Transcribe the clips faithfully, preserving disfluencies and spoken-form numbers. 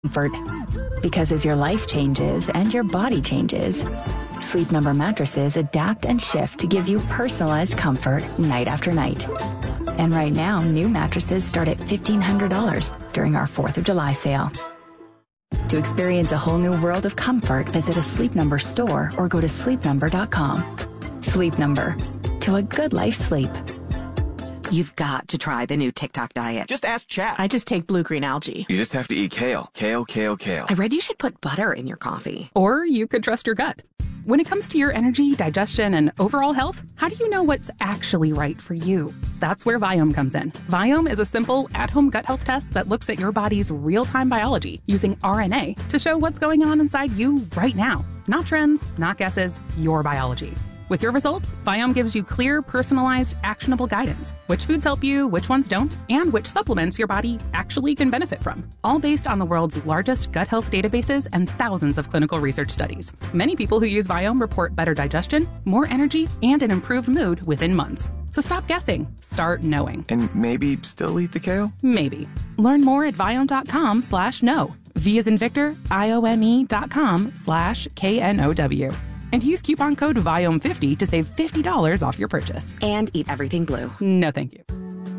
comfort. Because as your life changes and your body changes, Sleep Number mattresses adapt and shift to give you personalized comfort night after night. And right now, new mattresses start at fifteen hundred dollars during our fourth of July sale. To experience a whole new world of comfort, visit a Sleep Number store or go to sleep number dot com. Sleep Number. To a good life sleep. You've got to try the new TikTok diet. Just ask Chat. I just take blue-green algae. You just have to eat kale. Kale, kale, kale. I read you should put butter in your coffee. Or you could trust your gut. When it comes to your energy, digestion, and overall health, how do you know what's actually right for you? That's where Viome comes in. Viome is a simple, at-home gut health test that looks at your body's real-time biology using R N A to show what's going on inside you right now. Not trends, not guesses, your biology. With your results, Viome gives you clear, personalized, actionable guidance. Which foods help you, which ones don't, and which supplements your body actually can benefit from. All based on the world's largest gut health databases and thousands of clinical research studies. Many people who use Viome report better digestion, more energy, and an improved mood within months. So stop guessing. Start knowing. And maybe still eat the kale? Maybe. Learn more at Viome.com slash know. V as in Victor, I O M E dot com slash K N O W. And use coupon code Viome fifty to save fifty dollars off your purchase. And eat everything blue. No, thank you.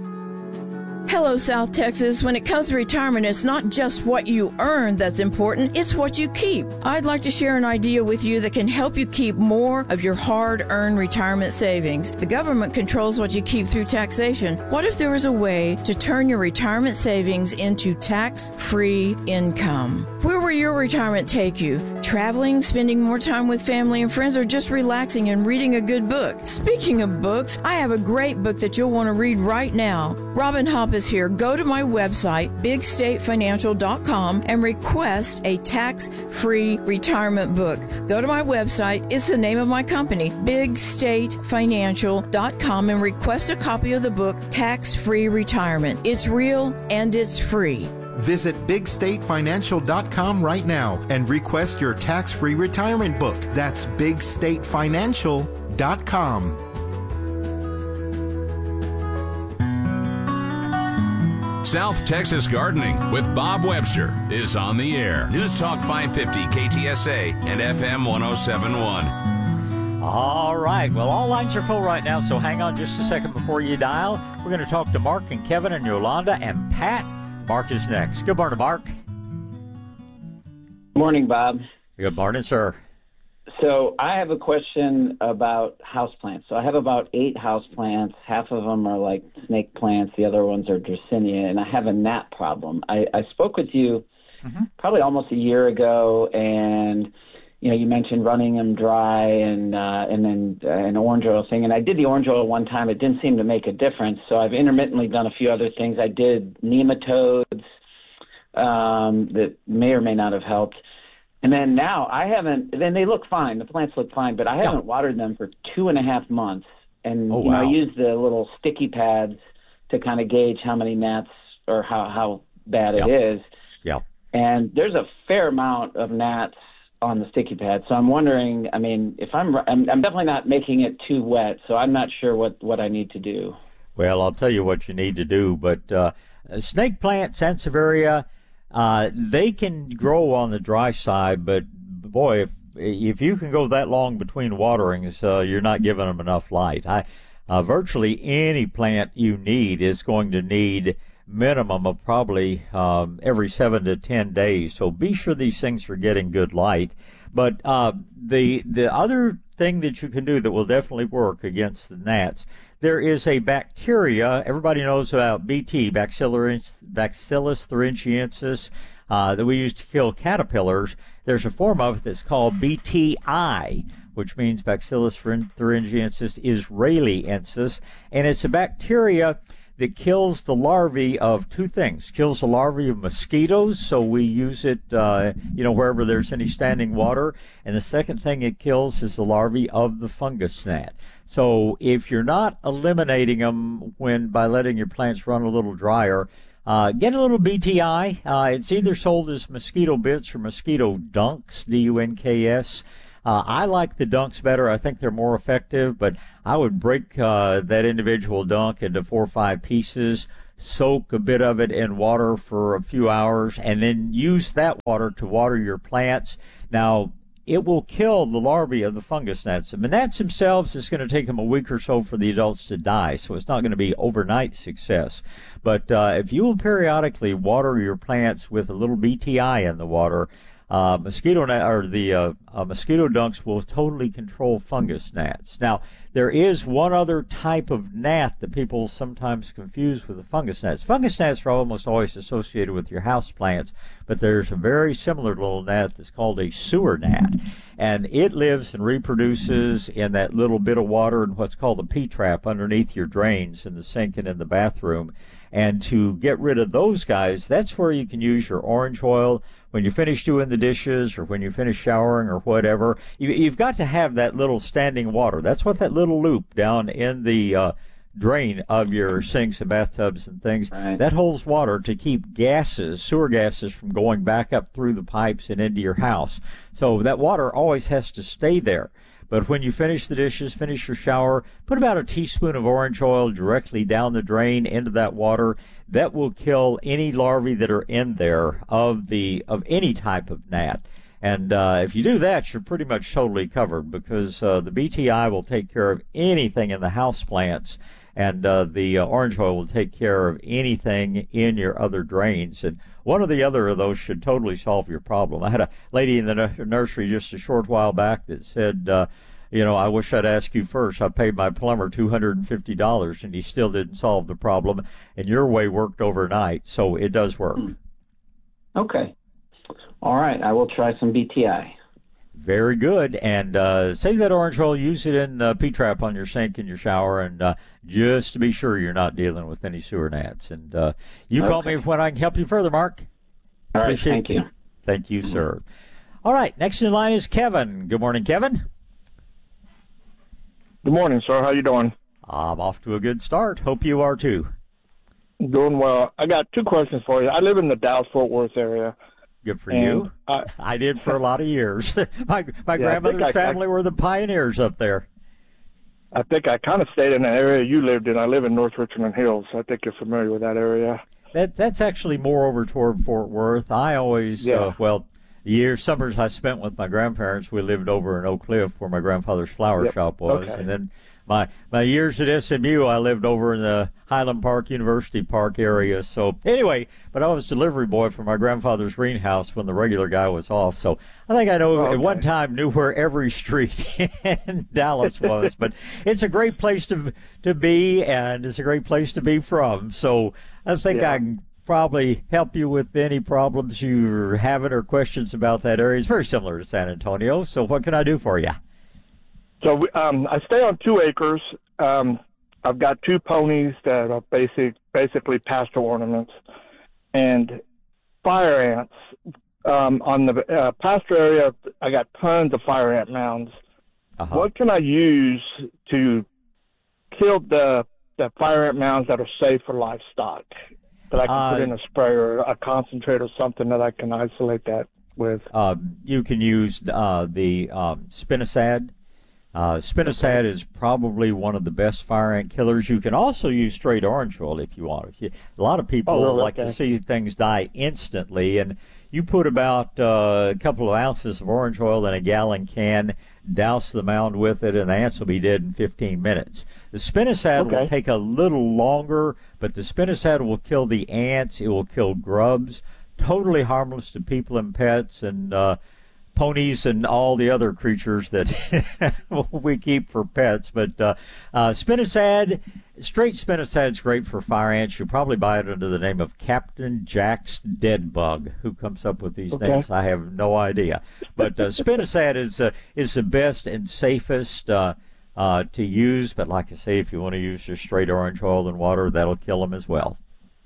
Hello, South Texas. When it comes to retirement, it's not just what you earn that's important, it's what you keep. I'd like to share an idea with you that can help you keep more of your hard-earned retirement savings. The government controls what you keep through taxation. What if there was a way to turn your retirement savings into tax-free income? Where will your retirement take you? Traveling, spending more time with family and friends, or just relaxing and reading a good book? Speaking of books, I have a great book that you'll want to read right now. Robin Hopp is here. Go to my website, big state financial dot com, and request a tax-free retirement book. Go to my website. It's the name of my company, big state financial dot com, and request a copy of the book, Tax-Free Retirement. It's real and it's free. Visit big state financial dot com right now and request your tax-free retirement book. That's big state financial dot com. South Texas Gardening with Bob Webster is on the air. News Talk five fifty K T S A and F M one oh seven point one. All right. Well, all lines are full right now, so hang on just a second before you dial. We're going to talk to Mark and Kevin and Yolanda and Pat. Mark is next. Good morning, Mark. Good morning, Bob. Good morning, sir. So I have a question about houseplants. So I have about eight houseplants. Half of them are like snake plants. The other ones are Dracaena, and I have a gnat problem. I, I spoke with you mm-hmm. probably almost a year ago, and you know you mentioned running them dry and uh, and then uh, an orange oil thing. And I did the orange oil one time. It didn't seem to make a difference. So I've intermittently done a few other things. I did nematodes um, that may or may not have helped. And then now I haven't, then they look fine. The plants look fine, but I haven't yeah. watered them for two and a half months. And oh, you know, wow. I use the little sticky pads to kind of gauge how many gnats or how, how bad yeah. it is. Yeah. And there's a fair amount of gnats on the sticky pad. So I'm wondering, I mean, if I'm, I'm, I'm definitely not making it too wet, so I'm not sure what, what I need to do. Well, I'll tell you what you need to do, but uh, snake plant, Sansevieria, Uh, they can grow on the dry side, but boy, if if you can go that long between waterings, uh, you're not giving them enough light. I, uh, virtually any plant you need is going to need minimum of probably um, every seven to ten days. So be sure these things are getting good light. But uh, the the other thing that you can do that will definitely work against the gnats, there is a bacteria, everybody knows about B T, Bacillus, Bacillus thuringiensis, uh, that we use to kill caterpillars. There's a form of it that's called B T I, which means Bacillus thuringiensis israeliensis, and it's a bacteria that kills the larvae of two things. Kills the larvae of mosquitoes, so we use it, uh, you know, wherever there's any standing water. And the second thing it kills is the larvae of the fungus gnat. So if you're not eliminating them when by letting your plants run a little drier, uh, get a little B T I. Uh, it's either sold as mosquito bits or mosquito dunks, D U N K S. Uh, I like the dunks better. I think they're more effective, but I would break uh, that individual dunk into four or five pieces, soak a bit of it in water for a few hours, and then use that water to water your plants. Now, it will kill the larvae of the fungus gnats. The gnats themselves, it's going to take them a week or so for the adults to die, so it's not going to be overnight success. But uh, if you will periodically water your plants with a little B T I in the water, uh, mosquito net, or the uh, uh, mosquito dunks will totally control fungus gnats. Now, there is one other type of gnat that people sometimes confuse with the fungus gnats. Fungus gnats are almost always associated with your house plants, but there's a very similar little gnat that's called a sewer gnat, and it lives and reproduces in that little bit of water in what's called a P-trap underneath your drains in the sink and in the bathroom. And to get rid of those guys, that's where you can use your orange oil. When you finish doing the dishes or when you finish showering or whatever, you, you've got to have that little standing water. That's what that little loop down in the uh, drain of your sinks and bathtubs and things, right, that holds water to keep gases, sewer gases, from going back up through the pipes and into your house. So that water always has to stay there. But when you finish the dishes, finish your shower, put about a teaspoon of orange oil directly down the drain into that water. That will kill any larvae that are in there of the of any type of gnat. And uh, if you do that, you're pretty much totally covered, because uh, the B T I will take care of anything in the house plants, and uh, the uh, orange oil will take care of anything in your other drains. And one or the other of those should totally solve your problem. I had a lady in the nursery just a short while back that said, uh, you know, I wish I'd ask you first. I paid my plumber two hundred fifty dollars, and he still didn't solve the problem, and your way worked overnight, so it does work. Okay. All right, I will try some B T I. Very good. And uh, save that orange oil, use it in uh, P-trap on your sink in your shower, and uh, just to be sure you're not dealing with any sewer gnats. And uh, you okay. Call me when I can help you further, Mark. All right, Appreciate thank you. you. Thank you, sir. All right, next in line is Kevin. Good morning, Kevin. Good morning, sir. How you doing? I'm off to a good start. Hope you are, too. Doing well. I got two questions for you. I live in the Dallas-Fort Worth area. Good for you. I, I did for a lot of years. my my yeah, grandmother's I, family I, were the pioneers up there. I think I kind of stayed in the area you lived in. I live in North Richmond Hills. I think you're familiar with that area. That That's actually more over toward Fort Worth. I always, yeah. uh, well, years, summers I spent with my grandparents, we lived over in Oak Cliff where my grandfather's flower yep. shop was. Okay. And then my my years at S M U, I lived over in the Highland Park, University Park area. So anyway, but I was delivery boy for my grandfather's greenhouse when the regular guy was off. So I think I know oh, okay. at one time knew where every street in Dallas was. But it's a great place to to be, and it's a great place to be from. So I think yeah. I can probably help you with any problems you're having or questions about that area. It's very similar to San Antonio. So what can I do for you? So um, I stay on two acres. Um, I've got two ponies that are basic, basically pasture ornaments, and fire ants. Um, on the uh, pasture area, I got tons of fire ant mounds. Uh-huh. What can I use to kill the, the fire ant mounds that are safe for livestock, that I can uh, put in a sprayer, a concentrate or something that I can isolate that with? Uh, you can use uh, the um, spinosad. Uh, spinosad is probably one of the best fire ant killers. You can also use straight orange oil if you want. If you, a lot of people oh, really? like okay. to see things die instantly, and you put about uh, a couple of ounces of orange oil in a gallon can, douse the mound with it, and the ants will be dead in fifteen minutes. The spinosad okay. will take a little longer, but the spinosad will kill the ants. It will kill grubs. Totally harmless to people and pets, and uh, ponies and all the other creatures that we keep for pets. But uh, uh, spinosad, straight spinosad is great for fire ants. You probably buy it under the name of Captain Jack's Dead Bug. Who comes up with these okay. names? I have no idea. But uh, spinosad is uh, is the best and safest uh, uh, to use. But like I say, if you want to use just straight orange oil and water, that'll kill them as well.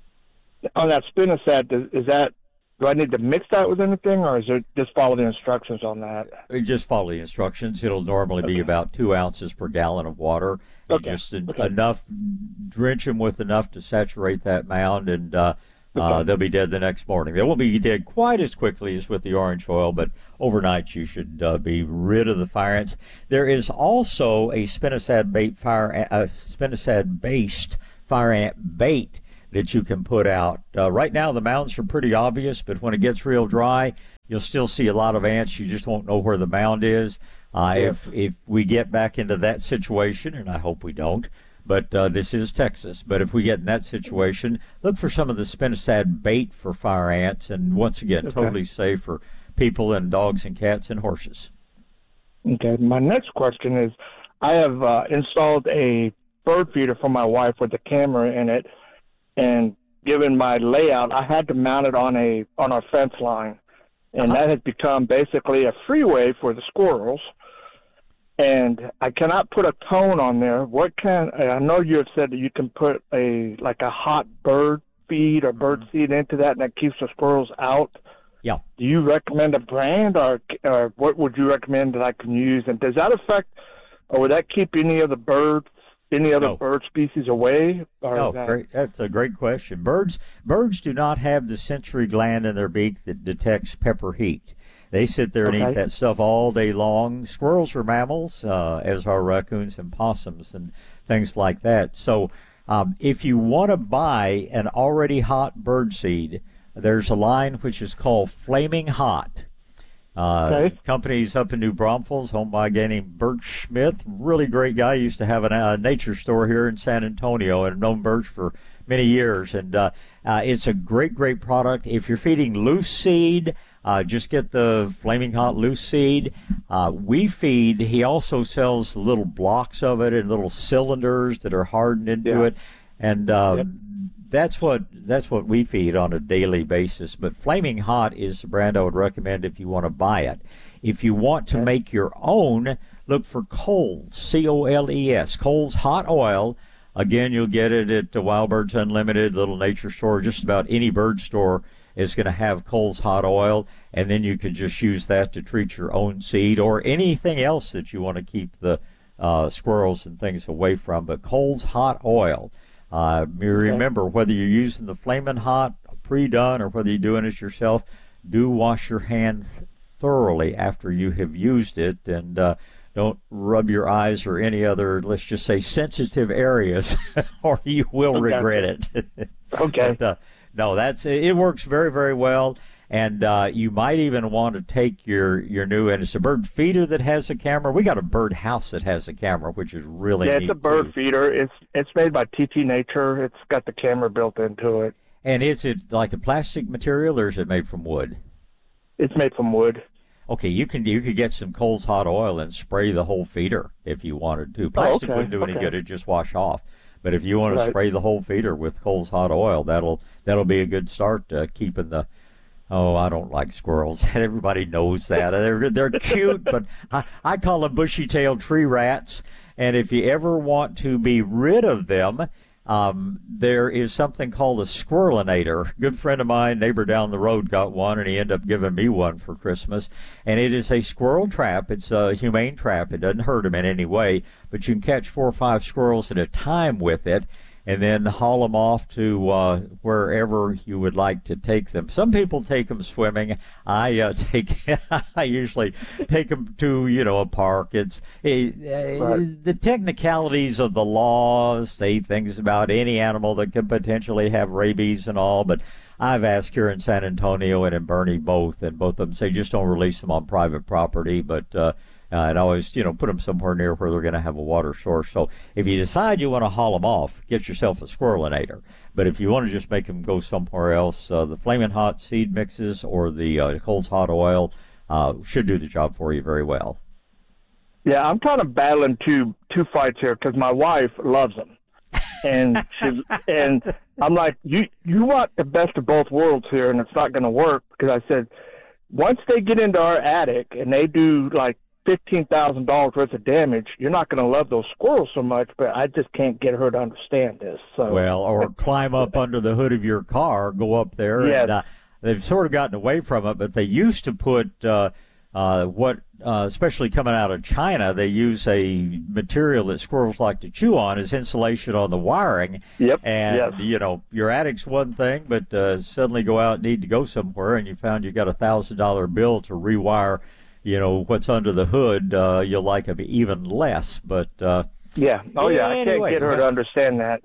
On that spinosad, is that, do I need to mix that with anything, or is it just follow the instructions on that? Just follow the instructions. It'll normally okay. be about two ounces per gallon of water. Okay. Just okay. enough, drench them with enough to saturate that mound, and uh, okay. uh, they'll be dead the next morning. They won't be dead quite as quickly as with the orange oil, but overnight you should uh, be rid of the fire ants. There is also a spinosad bait fire, a spinosad based fire ant bait that you can put out. Uh, right now, the mounds are pretty obvious, but when it gets real dry, you'll still see a lot of ants. You just won't know where the mound is. Uh, Yeah. If if we get back into that situation, and I hope we don't, but uh, this is Texas. But if we get in that situation, look for some of the spinosad bait for fire ants, and once again, Okay. totally safe for people and dogs and cats and horses. Okay. My next question is, I have uh, installed a bird feeder for my wife with a camera in it, and given my layout, I had to mount it on a on our fence line, and Uh-huh. that has become basically a freeway for the squirrels. And I cannot put a cone on there. What can I know? You have said that you can put a like a hot bird feed or bird seed into that, and that keeps the squirrels out. Yeah. Do you recommend a brand, or, or what would you recommend that I can use? And does that affect, or would that keep any of the birds, any other No. bird species away? Or No, is that... great. That's a great question. Birds birds do not have the sensory gland in their beak that detects pepper heat. They sit there and Okay. eat that stuff all day long. Squirrels are mammals, uh, as are raccoons and possums and things like that. So um, if you want to buy an already hot bird seed, there's a line which is called Flaming Hot. Uh, Okay. Companies up in New Braunfels, owned by a guy named Bert Smith, really great guy. Used to have a uh, nature store here in San Antonio, and I've known Bert for many years. And uh, uh, it's a great, great product. If you're feeding loose seed, uh, just get the Flaming Hot loose seed. Uh, we feed. He also sells little blocks of it in little cylinders that are hardened into Yeah. it, and um, Yep. that's what that's what we feed on a daily basis. But Flaming Hot is the brand I would recommend if you want to buy it. If you want to make your own, look for Coles, C O L E S, Coles Hot Oil. Again, you'll get it at the Wild Birds Unlimited, little nature store. Just about any bird store is going to have Coles Hot Oil, and then you can just use that to treat your own seed or anything else that you want to keep the uh, squirrels and things away from. But Coles Hot Oil. Uh, you remember, whether you're using the Flamin' Hot pre-done or whether you're doing it yourself, do wash your hands thoroughly after you have used it, and uh, don't rub your eyes or any other, let's just say, sensitive areas, or you will Okay. regret it. Okay. But, uh, no, that's it. Works very, very well. And uh, you might even want to take your, your new, and it's a bird feeder that has a camera. We got a bird house that has a camera, which is really Yeah, neat it's a bird too. feeder. It's it's made by T T Nature. It's got the camera built into it. And is it like a plastic material, or is it made from wood? It's made from wood. Okay, you can you could get some Coles Hot Oil and spray the whole feeder if you wanted to. Plastic okay, wouldn't do any okay. good; it'd just wash off. But if you want to Right. spray the whole feeder with Coles Hot Oil, that'll that'll be a good start to keeping the. Oh, I don't like squirrels. Everybody knows that. They're they're cute, but I, I call them bushy-tailed tree rats. And if you ever want to be rid of them, um, there is something called a squirrelinator. A good friend of mine, neighbor down the road, got one, and he ended up giving me one for Christmas. And it is a squirrel trap. It's a humane trap. It doesn't hurt them in any way, but you can catch four or five squirrels at a time with it, and then haul them off to uh, wherever you would like to take them. Some people take them swimming. I uh, take. I usually take them to, you know, a park. It's uh, Right. the technicalities of the law say things about any animal that could potentially have rabies and all, but I've asked here in San Antonio and in Bernie both, and both of them say just don't release them on private property, but uh, Uh, and always, you know, put them somewhere near where they're going to have a water source. So if you decide you want to haul them off, get yourself a squirrelinator. But if you want to just make them go somewhere else, uh, the Flamin' Hot seed mixes or the uh, Coles Hot Oil uh, should do the job for you very well. Yeah, I'm kind of battling two two fights here because my wife loves them, and she's and I'm like, you you want the best of both worlds here, and it's not going to work because I said once they get into our attic and they do like fifteen thousand dollars worth of damage, you're not going to love those squirrels so much, but I just can't get her to understand this. So Well, or climb up under the hood of your car, go up there. Yes. And, uh, they've sort of gotten away from it, but they used to put uh, uh, what, uh, especially coming out of China, they use a material that squirrels like to chew on as insulation on the wiring. Yep. And, yes. you know, your attic's one thing, but uh, suddenly go out and need to go somewhere, and you found you got a one thousand dollars bill to rewire, you know, what's under the hood, uh, you'll like them even less. But uh, Yeah. Oh, yeah. I Anyway, can't get her to understand that.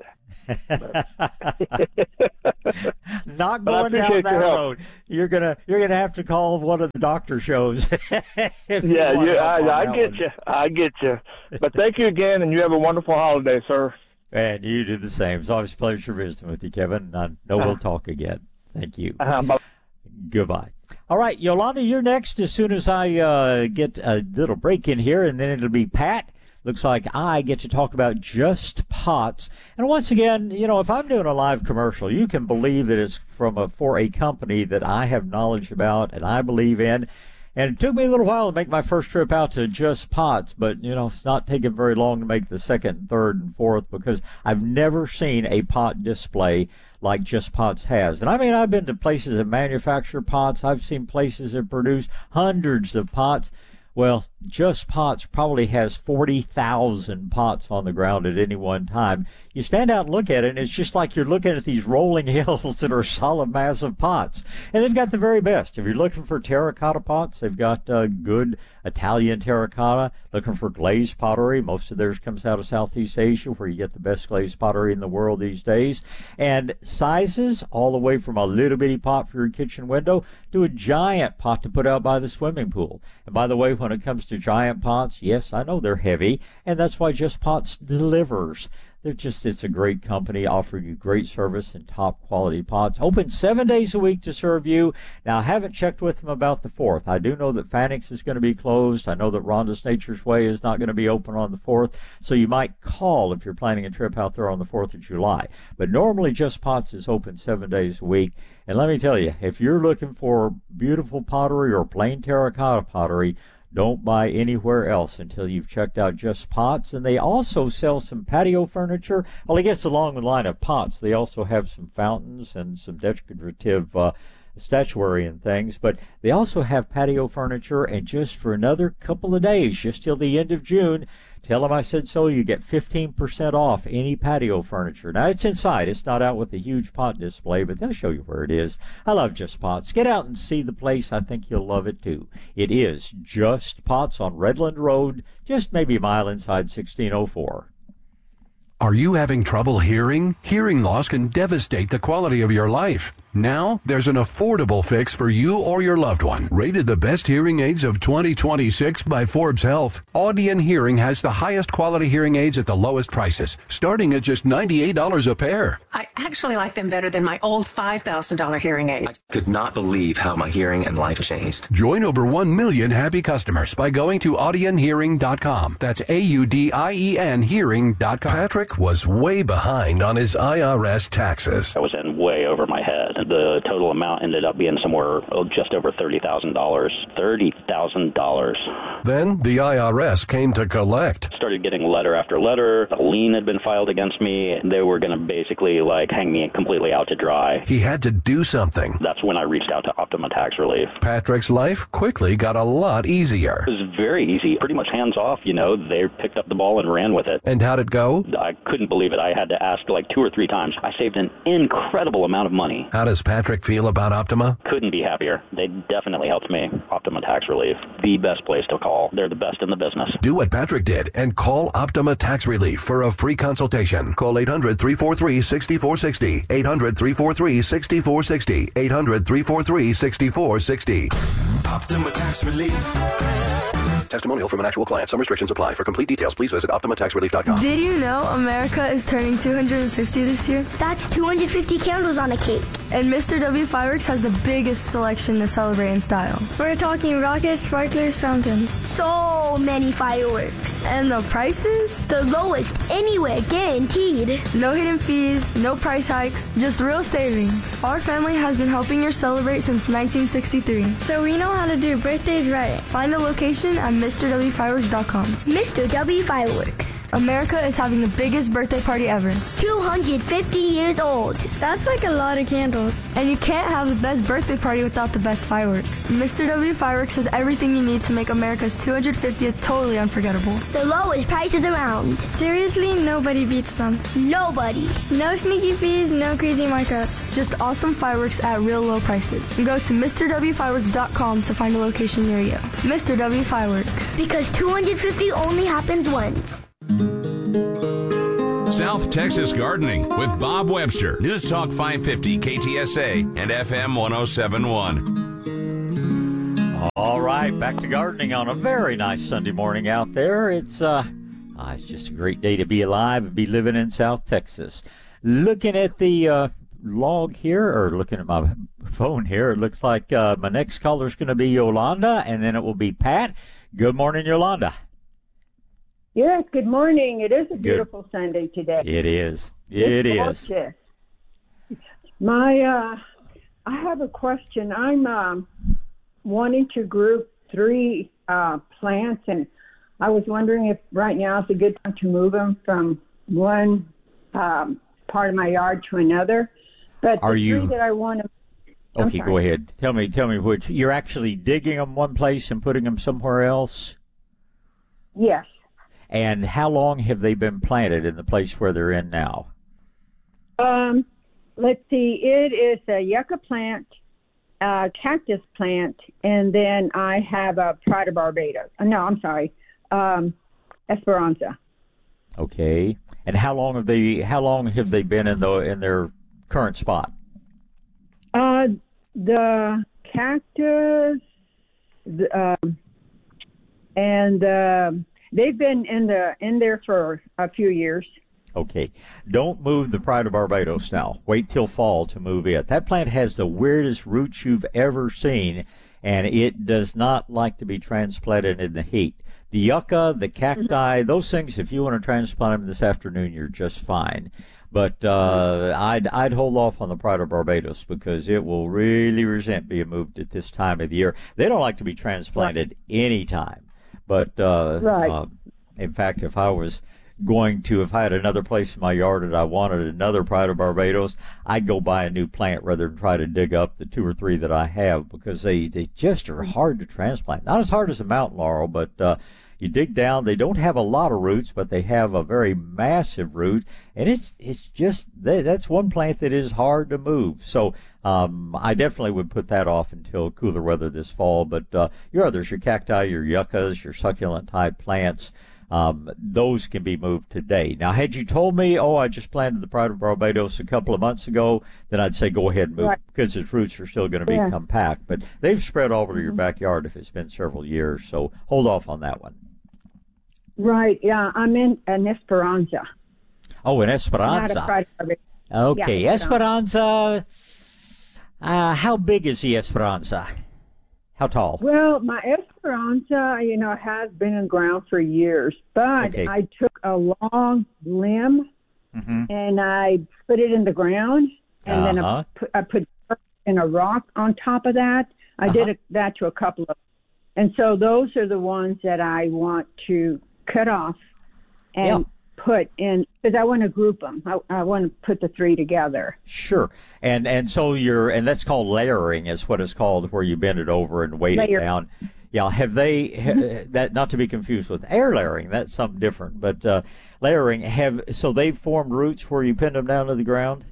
Not going down that road. You're gonna you're gonna have to call one of the doctor shows. yeah, you, I, I get one. you. I get you. But thank you again, and you have a wonderful holiday, sir. And you do the same. It's always a pleasure visiting with you, Kevin. I know we'll talk again. Thank you. Uh-huh. Goodbye. All right, Yolanda, you're next as soon as I uh, get a little break in here, and then it'll be Pat. Looks like I get to talk about Just Pots. And once again, you know, if I'm doing a live commercial, you can believe that it's from a, for a company that I have knowledge about and I believe in. And it took me a little while to make my first trip out to Just Pots, but, you know, it's not taking very long to make the second, third, and fourth because I've never seen a pot display like Just Pots has. And I mean, I've been to places that manufacture pots. I've seen places that produce hundreds of pots. Well, Just Pots probably has forty thousand pots on the ground at any one time. You stand out and look at it, and it's just like you're looking at these rolling hills that are solid, massive pots. And they've got the very best. If you're looking for terracotta pots, they've got uh, good Italian terracotta. Looking for glazed pottery, most of theirs comes out of Southeast Asia, where you get the best glazed pottery in the world these days. And sizes, all the way from a little bitty pot for your kitchen window to a giant pot to put out by the swimming pool. And by the way, when it comes to giant pots, yes, I know they're heavy, and that's why Just Pots delivers. They're just, it's a great company offering you great service and top quality pots. Open seven days a week to serve you. Now, I haven't checked with them about the fourth. I do know that Fanix is going to be closed. I know that Rhonda's Nature's Way is not going to be open on the fourth. So you might call if you're planning a trip out there on the fourth of July. But normally Just Pots is open seven days a week. And let me tell you, if you're looking for beautiful pottery or plain terracotta pottery, don't buy anywhere else until you've checked out Just Pots. And they also sell some patio furniture. Well, I guess along the line of pots, they also have some fountains and some decorative uh, statuary and things. But they also have patio furniture. And just for another couple of days, just till the end of June, tell them I said so. You get fifteen percent off any patio furniture. Now, it's inside. It's not out with a huge pot display, but they'll show you where it is. I love Just Pots. Get out and see the place. I think you'll love it, too. It is Just Pots on Redland Road, just maybe a mile inside sixteen oh four. Are you having trouble hearing? Hearing loss can devastate the quality of your life. Now, there's an affordable fix for you or your loved one. Rated the best hearing aids of twenty twenty-six by Forbes Health, Audion Hearing has the highest quality hearing aids at the lowest prices, starting at just ninety-eight dollars a pair. I actually like them better than my old five thousand dollars hearing aid. I could not believe how my hearing and life changed. Join over one million happy customers by going to audion hearing dot com. That's A U D I E N hearing dot com. Patrick was way behind on his I R S taxes. I was in way over my head. The total amount ended up being somewhere oh, just over thirty thousand dollars. thirty thousand dollars. Then the I R S came to collect. Started getting letter after letter. A lien had been filed against me. They were going to basically like hang me completely out to dry. He had to do something. That's when I reached out to Optima Tax Relief. Patrick's life quickly got a lot easier. It was very easy. Pretty much hands off, you know. They picked up the ball and ran with it. And how'd it go? I couldn't believe it. I had to ask like two or three times. I saved an incredible amount of money. How does Patrick feel about Optima? Couldn't be happier. They definitely helped me. Optima Tax Relief, the best place to call. They're the best in the business. Do what Patrick did and call Optima Tax Relief for a free consultation. Call eight hundred, three four three, six four six zero. eight hundred, three four three, six four six zero. eight hundred, three four three, six four six zero. Optima Tax Relief. Testimonial from an actual client. Some restrictions apply. For complete details, please visit optima tax relief dot com. Did you know America is turning two hundred fifty this year? That's two hundred fifty candles on a cake. And Mister W Fireworks has the biggest selection to celebrate in style. We're talking rockets, sparklers, fountains. So many fireworks. And the prices? The lowest anywhere, guaranteed. No hidden fees, no price hikes, just real savings. Our family has been helping you celebrate since nineteen sixty-three. So we know how to do birthdays right. Find a location at Mr W Fireworks dot com. Mister W Fireworks. America is having the biggest birthday party ever. two hundred fifty years old. That's like a lot of candles. And you can't have the best birthday party without the best fireworks. Mister W Fireworks has everything you need to make America's two hundred fiftieth totally unforgettable. The lowest prices around. Seriously, nobody beats them. Nobody. No sneaky fees, no crazy markups. Just awesome fireworks at real low prices. And go to Mr W Fireworks dot com to find a location near you. Mister W Fireworks. Because two hundred fifty only happens once. South Texas Gardening with Bob Webster. News Talk five fifty K T S A and F M one oh seven point one. All right, back to gardening on a very nice Sunday morning out there. It's uh, uh it's just a great day to be alive and be living in South Texas. Looking at the uh, log here, or looking at my phone here, it looks like uh, my next caller is going to be Yolanda, and then it will be Pat. Good morning, Yolanda. Yes, good morning. It is a beautiful good. Sunday today. It is. It it's is. Gorgeous. My, uh, I have a question. I'm um, wanting to group three uh, plants, and I was wondering if right now is a good time to move them from one um, part of my yard to another. But Are the you... three that I want to... Okay, go ahead. Tell me, tell me which. You're actually digging them one place and putting them somewhere else? Yes. And how long have they been planted in the place where they're in now? Um, let's see. It is a yucca plant, a cactus plant, and then I have a Pride of Barbados. No, I'm sorry, um, Esperanza. Okay. And how long have they? How long have they been in the in their current spot? Uh, the cactus, the, um, and. Uh, They've been in the in there for a few years. Okay. Don't move the Pride of Barbados now. Wait till fall to move it. That plant has the weirdest roots you've ever seen, and it does not like to be transplanted in the heat. The yucca, the cacti, mm-hmm. those things, if you want to transplant them this afternoon, you're just fine. But uh, I'd I'd hold off on the Pride of Barbados because it will really resent being moved at this time of the year. They don't like to be transplanted right. any time. But, uh, right. uh, in fact, if I was going to, if I had another place in my yard and I wanted another Pride of Barbados, I'd go buy a new plant rather than try to dig up the two or three that I have because they, they just are hard to transplant. Not as hard as a mountain laurel, but uh, you dig down. They don't have a lot of roots, but they have a very massive root. And it's it's just, that's one plant that is hard to move. So um, I definitely would put that off until cooler weather this fall. But uh, your others, your cacti, your yuccas, your succulent-type plants, um, those can be moved today. Now, had you told me, oh, I just planted the Pride of Barbados a couple of months ago, then I'd say go ahead and move right. because its roots are still going to be yeah. compact. But they've spread all over mm-hmm. your backyard if it's been several years. So hold off on that one. Right, yeah, I'm in an Esperanza. Oh, an Esperanza. Not a Pride of Barbados. Okay, yeah, Esperanza. Uh, how big is the Esperanza? How tall? Well, my Esperanza, you know, has been in the ground for years, but okay. I took a long limb mm-hmm. and I put it in the ground, and uh-huh. then I put, I put in a rock on top of that. I uh-huh. did a, that to a couple of, and so those are the ones that I want to cut off and yeah. put in, because I want to group them. I, I want to put the three together. Sure. And and so you're, and that's called layering is what it's called, where you bend it over and weight Layer. it down. Yeah, have they, mm-hmm. that, not to be confused with air layering, that's something different, but uh, layering, have, so they've formed roots where you pinned them down to the ground?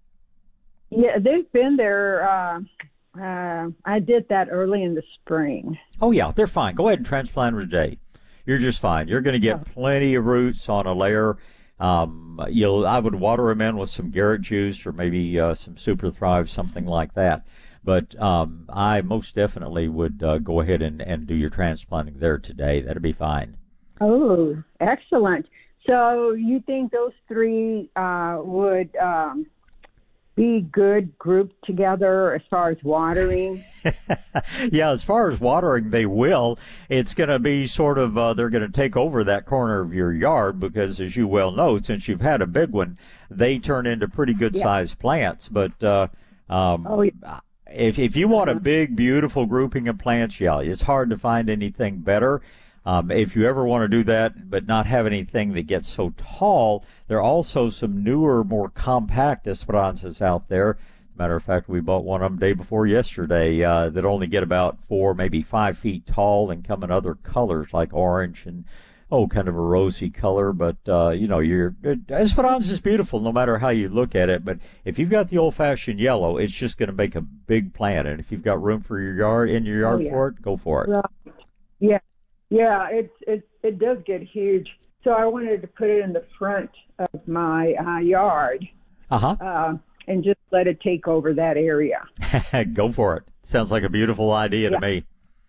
Yeah, they've been there. Uh, uh, I did that early in the spring. Oh, yeah, they're fine. Go ahead and transplant them today. You're just fine. You're going to get plenty of roots on a layer. Um, you'll, I would water them in with some Garrett juice or maybe uh, some Super Thrive, something like that. But um, I most definitely would uh, go ahead and, and do your transplanting there today. That'd be fine. Oh, excellent. So you think those three uh, would um, be good grouped together as far as watering? Yeah, as far as watering, they will. It's going to be sort of, uh, they're going to take over that corner of your yard because, as you well know, since you've had a big one, they turn into pretty good-sized yeah. plants. But uh, um, oh, yeah. if, if you want a big, beautiful grouping of plants, yeah, it's hard to find anything better. Um, if you ever want to do that but not have anything that gets so tall, there are also some newer, more compact Esperanzas out there. Matter of fact, we bought one of them day before yesterday uh, that only get about four, maybe five feet tall and come in other colors like orange and, oh, kind of a rosy color. But, uh, you know, your Esperanza is beautiful no matter how you look at it. But if you've got the old-fashioned yellow, it's just going to make a big plant. And if you've got room for your yard, in your yard oh, yeah. for it, go for it. Right. Yeah. Yeah, it's it it does get huge. so I wanted to put it in the front of my uh, yard. Uh-huh. Uh, and just let it take over that area. Go for it. Sounds like a beautiful idea yeah. to me.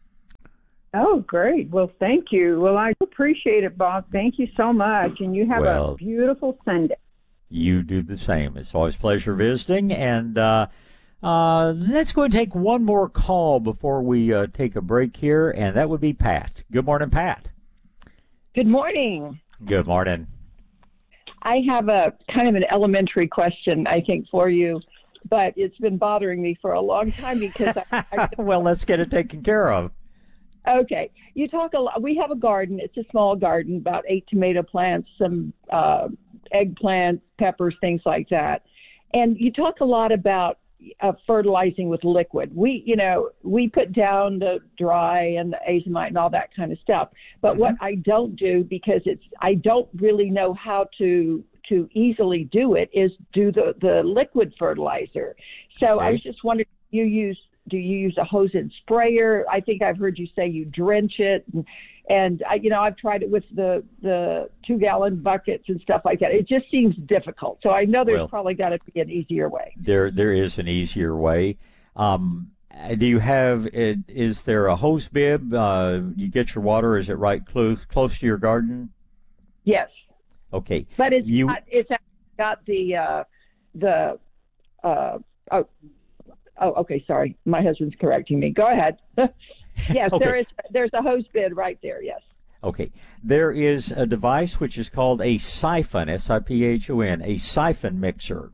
Oh, great. Well, thank you. Well, I appreciate it, Bob. Thank you so much. And you have well, a beautiful Sunday. You do the same. It's always a pleasure visiting. And uh, uh, let's go and take one more call before we uh, take a break here, and that would be Pat. Good morning, Pat. Good morning. Good morning. I have a kind of an elementary question, I think, for you, but it's been bothering me for a long time because I, I well, let's get it taken care of. Okay. You talk a lot. We have a garden. It's a small garden, about eight tomato plants, some uh, eggplants, peppers, things like that. And you talk a lot about uh, fertilizing with liquid. We, you know, we put down the dry and the azomite and all that kind of stuff. But mm-hmm. what I don't do, because it's, I don't really know how to to easily do it, is do the, the liquid fertilizer. So okay. I was just wondering, you use do you use a hose and sprayer? I think I've heard you say you drench it, and, and I, you know, I've tried it with the the two gallon buckets and stuff like that. It just seems difficult. So I know there's well, probably got to be an easier way. There, there is an easier way. Um, do you have? Is there a hose bib? Uh, you get your water. Is it right close close to your garden? Yes. Okay. But it's you, not, it's got the uh, the uh, oh. Oh, okay. Sorry, my husband's correcting me. Go ahead. yes, okay. there is. There's a hose bib right there. Yes. Okay. There is a device which is called a siphon, S I P H O N, a siphon mixer,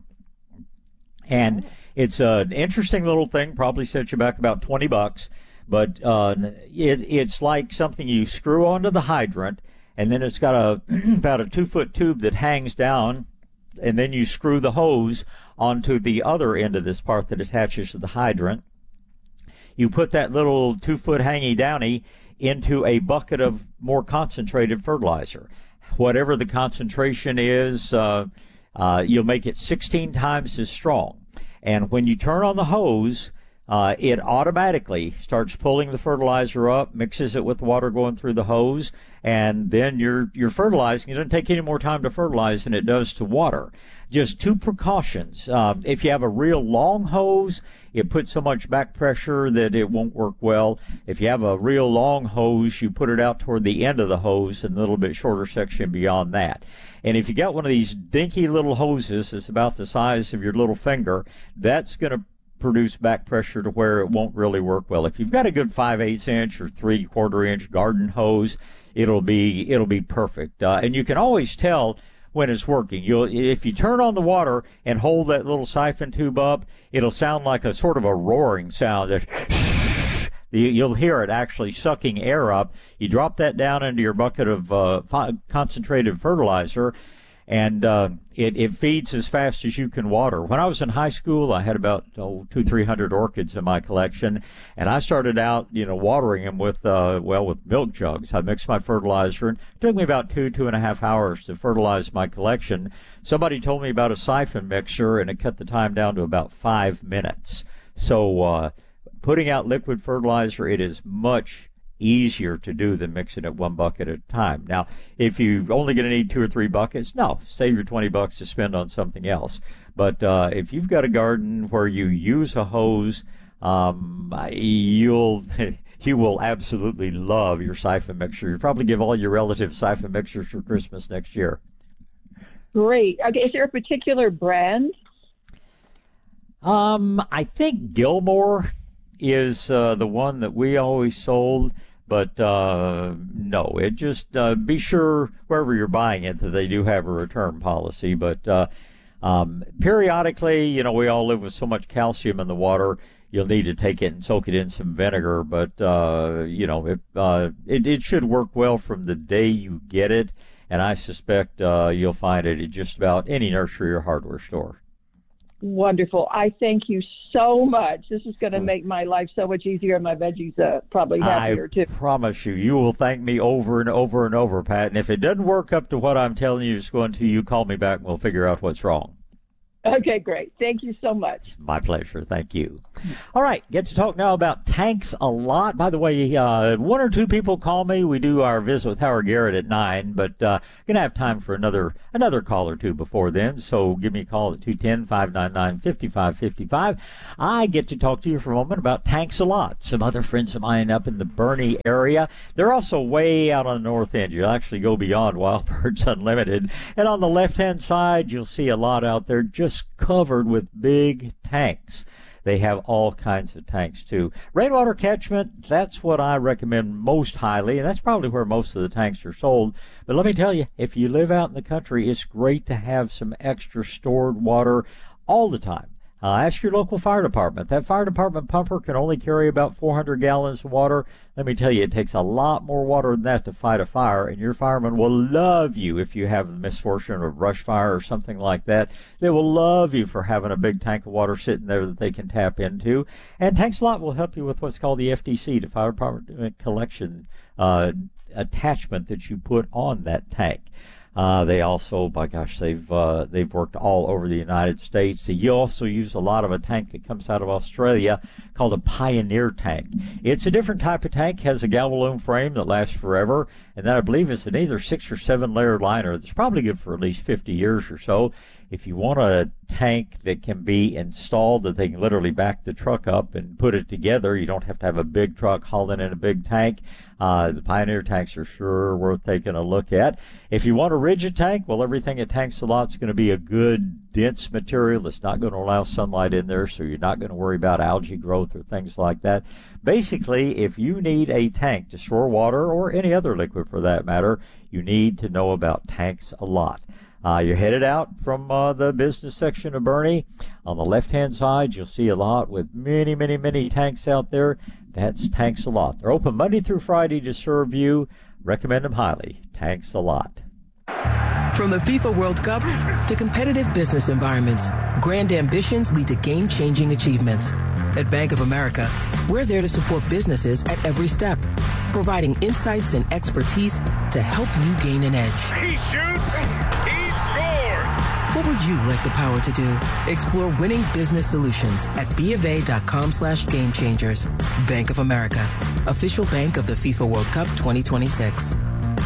and it's an interesting little thing. Probably set you back about twenty bucks, but uh, it, it's like something you screw onto the hydrant, and then it's got a about a two foot tube that hangs down. And then you screw the hose onto the other end of this part that attaches to the hydrant. You put that little two-foot hangy-downy into a bucket of more concentrated fertilizer. Whatever the concentration is, uh, uh, you'll make it sixteen times as strong. And when you turn on the hose, uh, it automatically starts pulling the fertilizer up, mixes it with water going through the hose, and then you're you're fertilizing. It doesn't take any more time to fertilize than it does to water. Just two precautions. Uh, if you have a real long hose, it puts so much back pressure that it won't work well. If you have a real long hose, you put it out toward the end of the hose and a little bit shorter section beyond that. And if you got one of these dinky little hoses that's about the size of your little finger, that's going to produce back pressure to where it won't really work well. If you've got a good five eighths inch or three quarter inch garden hose, it'll be it'll be perfect. Uh, and you can always tell when it's working. You'll if you turn on the water and hold that little siphon tube up, it'll sound like a sort of a roaring sound. You'll hear it actually sucking air up. You drop that down into your bucket of uh, concentrated fertilizer, and uh, it, it feeds as fast as you can water. When I was in high school, I had about oh, two, three hundred orchids in my collection, and I started out, you know, watering them with, uh, well, with milk jugs. I mixed my fertilizer, and it took me about two, two and a half hours to fertilize my collection. Somebody told me about a siphon mixer, and it cut the time down to about five minutes. So, uh, putting out liquid fertilizer, it is much easier to do than mixing it one bucket at a time. Now, if you're only going to need two or three buckets, no, save your twenty bucks to spend on something else. But uh, if you've got a garden where you use a hose, um, you'll you will absolutely love your siphon mixer. You'll probably give all your relatives siphon mixers for Christmas next year. Great. Okay, is there a particular brand? Um, I think Gilmore is uh, the one that we always sold. But uh, no, it just uh, be sure wherever you're buying it that they do have a return policy. But uh, um, periodically, you know, we all live with so much calcium in the water, you'll need to take it and soak it in some vinegar. But uh, you know, it, uh, it it should work well from the day you get it, and I suspect uh, you'll find it at just about any nursery or hardware store. Wonderful. I thank you so much. This is going to make my life so much easier, and my veggies uh, probably happier, too. I promise you, you will thank me over and over and over, Pat. And if it doesn't work up to what I'm telling you it's going to, you call me back and we'll figure out what's wrong. Okay, great. Thank you so much. My pleasure. Thank you. All right. Get to talk now about tanks a lot. By the way, uh, one or two people call me. We do our visit with Howard Garrett at nine, but uh, going to have time for another another call or two before then. So give me a call at two one zero, five nine nine, five five five five. I get to talk to you for a moment about tanks a lot. Some other friends of mine up in the Bernie area. They're also way out on the north end. You'll actually go beyond Wild Birds Unlimited. And on the left-hand side, you'll see a lot out there just covered with big tanks. They have all kinds of tanks, too. Rainwater catchment, that's what I recommend most highly, and that's probably where most of the tanks are sold. But let me tell you, if you live out in the country, it's great to have some extra stored water all the time. Uh, ask your local fire department. That fire department pumper can only carry about four hundred gallons of water. Let me tell you, it takes a lot more water than that to fight a fire, and your firemen will love you if you have the misfortune of a brush fire or something like that. They will love you for having a big tank of water sitting there that they can tap into. And Tanks a Lot will help you with what's called the F D C, the Fire Department Collection uh, attachment that you put on that tank. Uh, they also, by gosh, they've uh, they've worked all over the United States. They also use a lot of a tank that comes out of Australia called a Pioneer tank. It's a different type of tank, has a galvalume frame that lasts forever, and that I believe is an either six or seven layer liner that's probably good for at least fifty years or so. If you want a tank that can be installed, that they can literally back the truck up and put it together, you don't have to have a big truck hauling in a big tank. Uh, the Pioneer tanks are sure worth taking a look at. If you want a rigid tank, well, everything at Tanks a Lot is going to be a good, dense material that's not going to allow sunlight in there, so you're not going to worry about algae growth or things like that. Basically, if you need a tank to store water, or any other liquid for that matter, you need to know about Tanks a Lot. Uh, you're headed out from uh, the business section of Bernie. On the left-hand side, you'll see a lot with many, many, many tanks out there. That's Tanks a Lot. They're open Monday through Friday to serve you. Recommend them highly. Tanks a Lot. From the FIFA World Cup to competitive business environments, grand ambitions lead to game-changing achievements. At Bank of America, we're there to support businesses at every step, providing insights and expertise to help you gain an edge. He shoots, he scores! What would you like the power to do? Explore winning business solutions at BofA.com slash game changers. Bank of America, official bank of the FIFA World Cup twenty twenty-six.